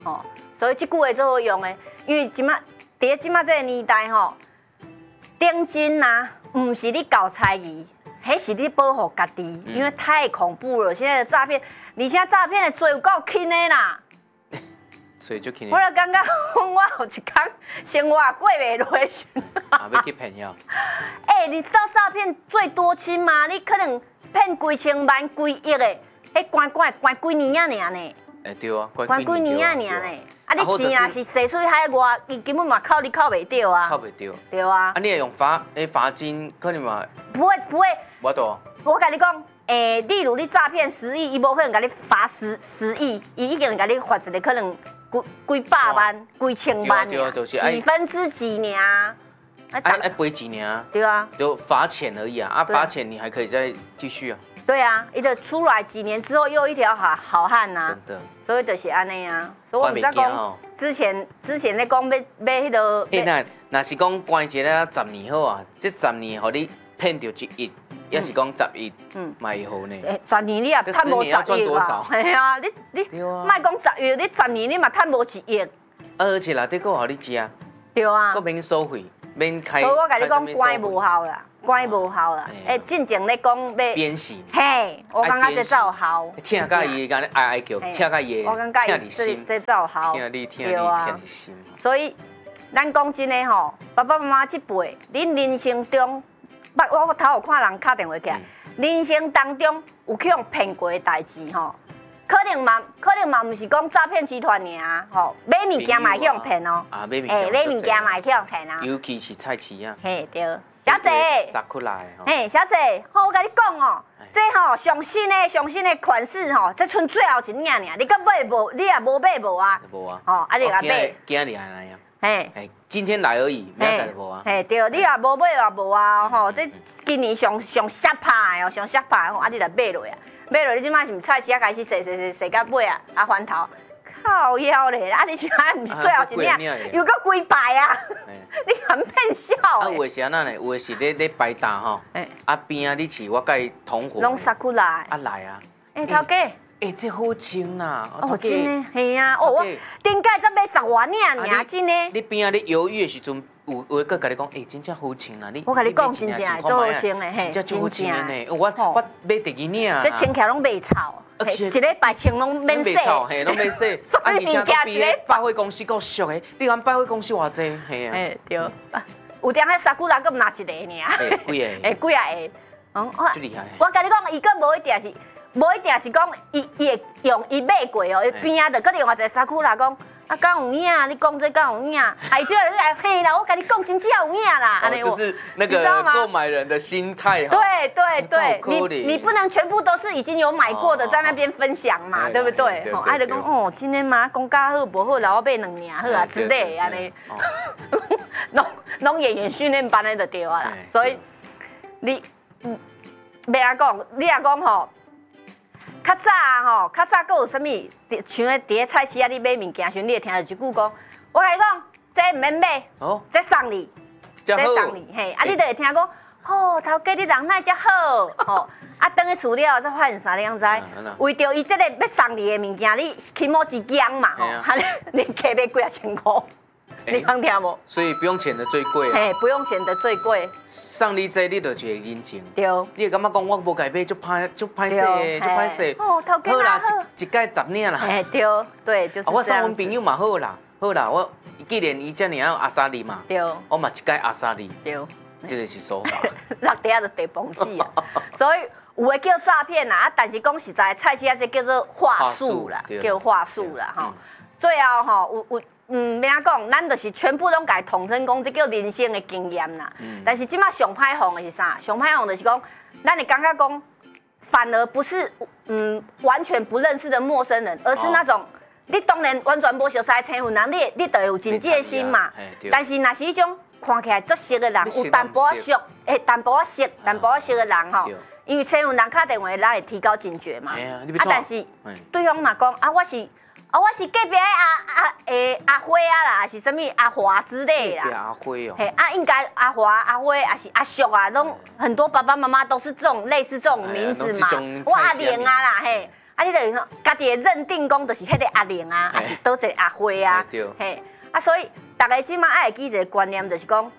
哦，所以这句话最好用的，因为在即马这个年代吼，定金呐，唔是你搞猜疑，迄是你保护家己，因为太恐怖了。现在的诈骗，而且诈骗的罪有够轻的啦。 所以就轻。 我就感觉我有一天生活过袂落去。 要去骗药。 你知道诈骗最多轻吗？你可能骗几千万、几亿的，关几年啊呢？ 对啊， 关几年啊呢？啊，你钱啊是洗出海外，伊根本嘛扣袂到啊。 扣袂到。 对啊。 啊，你会用罚金，可能嘛？ 不会。 我懂。 我跟你讲，例如你诈骗10亿，伊无可能给你罚10亿，伊一个人给你罚一个可能几百万、几千万尔，几分之几尔。 赔钱尔。 对啊。 就罚钱而已啊！啊，罚钱你还可以再继续啊。 对啊，伊就出来几年之后又一条好汉呐。 真的。所以就是安尼啊。所以我唔知讲之前咧讲要迄个。 那是讲关一个10年好啊，这10年互你骗到1亿，也是讲10亿，嘛会好呢。 10年你也赚无10亿啊？系啊，你莫讲10亿，你10年你嘛赚无1亿。 而且内底佫互你食。 对啊。 佫免收费，免开。 所以我甲你讲，关无效啦。关无效啦！进前咧讲要鞭刑， 嘿，我感觉这才有效。 听甲伊讲哀叫，听甲伊， 我感觉这才有效。 听你心。 所以，咱讲真诶吼，爸爸妈妈这辈，恁人生中，我头有看人打电话起来，人生当中有去用骗过诶代志吼，可能嘛，毋是讲诈骗集团尔吼，买物件嘛去用骗哦。 啊，买物件嘛去用骗啊。 尤其是菜市啊。 嘿，对。小姐， 杀出来吼！ 小姐，我甲你讲哦，这上新的款式吼，这剩最后一领尔，你搁买无？你也无买无啊？ 无啊。 你甲买。 今日来呀。今天来而已，明仔就无啊。 对，你也无买也无啊，吼，这今年上煞拍的上煞拍的吼，你来买落啊，买落你即摆是毋菜市开始洗到尾啊，翻头。靠腰咧，你想毋是最后一领，又搁几排啊？你很骗笑诶！ 有诶是安那呢？有诶是咧摆搭吼，边啊，你饲我甲伊同伙， 拢杀出来， 来啊！ 头家， 这好穿啦！ 真诶，系啊！我顶届才买10外领，真诶。 你边啊，你犹豫诶时阵，有个甲你讲，真正好穿啦！ 我甲你讲，真正做好穿诶， 真正好穿诶呢。我买第二领， 这穿起来拢袂臭。一礼拜穿拢免洗， 嘿，拢免洗。啊，而且都比咧百货公司够俗诶。你讲百货公司偌济？嘿啊。 对。有点迄沙古拉佫拿一个尔。 几个？几啊个？ 最厉害。 我甲你讲，伊佫无一定是讲伊会用伊买过哦，伊边仔就搁另外一个沙古拉讲。敢有影？你讲这敢有影？即个来嘿啦！我跟你讲，真正有影啦！ 就是那个购买人的心态哈。 对，你不能全部都是已经有买过的在那边分享嘛，对不对？爱就讲今天嘛讲较好不好，然后买2领好啊之类安尼。拢演员训练班的就对啊啦。所以你别安讲，你也讲吼。较早佫有啥物？像伫咧菜市啊，你买物件时，你会听到一句讲：我甲你讲，这毋免买，这送你，这送你。嘿，你就会听讲，头家你人哪遮好，等去厝了，再发现啥你知？为着伊这个要送你的物件，你起码一样嘛，你客买几啊千块。你通听无？ 所以不用钱的最贵。 不用钱的最贵。 送你这，你就觉得人情。 对。 你会感觉讲我无改买，就歹势。 头家好啦，一届10领啦。 对，就是这样。 我送阮朋友嘛好啦，我既然伊遮尔有阿萨利嘛，我嘛一届阿萨利。 对。 这就是手法。 落地下就地崩死啊！所以有的叫诈骗啦，但是讲实在，菜市啊这叫做话术啦，叫话术啦吼。最后吼有。免怎讲，咱就是全部拢甲统称讲，这叫人生的经验啦。但是即马上歹防的是啥？上歹防就是讲，咱会感觉讲，反而不是完全不认识的陌生人，而是那种你当然完全无熟悉的青云人，你就有警戒心嘛。但是若是迄种看起来足熟的人，有淡薄仔熟，淡薄仔熟的人吼，因为青云人打电话，咱会提高警觉嘛。但是对方若讲我是隔壁阿花啊啦，是啥物阿华之类啦。 阿花哦。 应该阿华、阿花，还是阿秀啊，拢很多爸爸妈妈都是这种类似这种名字嘛。我阿莲啊啦， 啊，你就家己会认定讲就是迄个阿玲啊，还是倒一个阿辉啊， 对， 嘿，啊，所以大家即马爱会记一个观念，就是讲